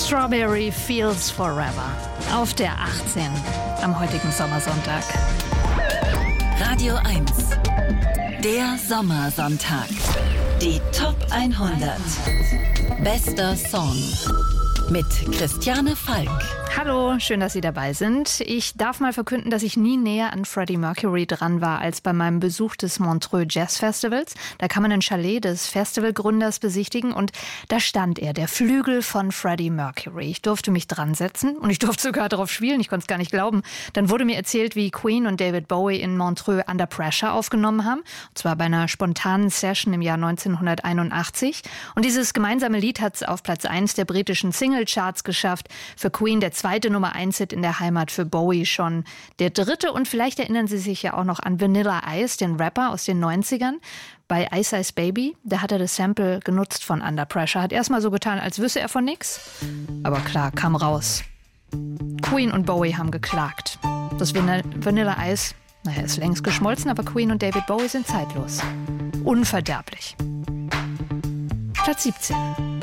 Strawberry Fields Forever auf der 18 am heutigen Sommersonntag. Radio 1, der Sommersonntag. Die Top 100. Bester Song mit Christiane Falk. Hallo, schön, dass Sie dabei sind. Ich darf mal verkünden, dass ich nie näher an Freddie Mercury dran war als bei meinem Besuch des Montreux Jazz Festivals. Da kann man ein Chalet des Festivalgründers besichtigen und da stand er, der Flügel von Freddie Mercury. Ich durfte mich dran setzen und ich durfte sogar darauf spielen, ich konnte es gar nicht glauben. Dann wurde mir erzählt, wie Queen und David Bowie in Montreux Under Pressure aufgenommen haben. Und zwar bei einer spontanen Session im Jahr 1981. Und dieses gemeinsame Lied hat es auf Platz 1 der britischen Singlecharts geschafft. Für Queen der zweite Nummer 1-Hit in der Heimat, für Bowie schon der dritte. Und vielleicht erinnern Sie sich ja auch noch an Vanilla Ice, den Rapper aus den 90ern. Bei Ice Ice Baby, da hat er das Sample genutzt von Under Pressure. Hat erstmal so getan, als wüsste er von nix. Aber klar, kam raus. Queen und Bowie haben geklagt. Das Vanilla Ice, ist längst geschmolzen, aber Queen und David Bowie sind zeitlos. Unverderblich. Platz 17.